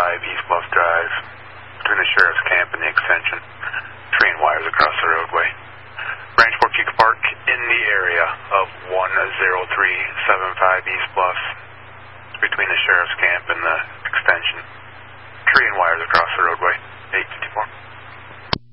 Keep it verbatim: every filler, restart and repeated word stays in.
five East Bluff Drive, between the sheriff's camp and the extension. Tree and wires across the roadway. Branch Fork, you can park in the area of one zero three seven five East Bluff, between the sheriff's camp and the extension. Tree and wires across the roadway. eight fifty-four.